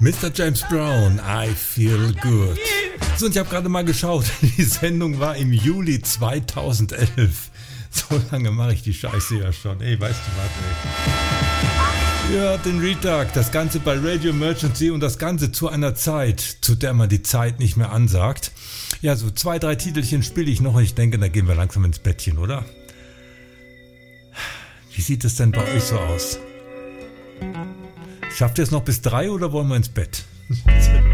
Mr. James Brown, I Feel Good. So, und ich habe gerade mal geschaut, die Sendung war im Juli 2011. So lange mache ich die Scheiße ja schon. Ey, weißt du was, ey? Ihr hört den Retag, das Ganze bei Radio Emergency und das Ganze zu einer Zeit, zu der man die Zeit nicht mehr ansagt. Ja, so 2, 3 Titelchen spiele ich noch und ich denke, da gehen wir langsam ins Bettchen, oder? Wie sieht es denn bei euch so aus? Schafft ihr es noch bis 3 oder wollen wir ins Bett?